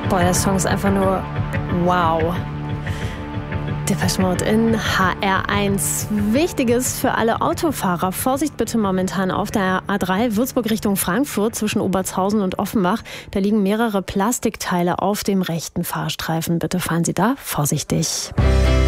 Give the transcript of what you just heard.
Boah, der Song ist einfach nur wow. Depeche Mode in HR1. Wichtiges für alle Autofahrer. Vorsicht bitte momentan auf der A3 Würzburg Richtung Frankfurt zwischen Obertshausen und Offenbach. Da liegen mehrere Plastikteile auf dem rechten Fahrstreifen. Bitte fahren Sie da vorsichtig.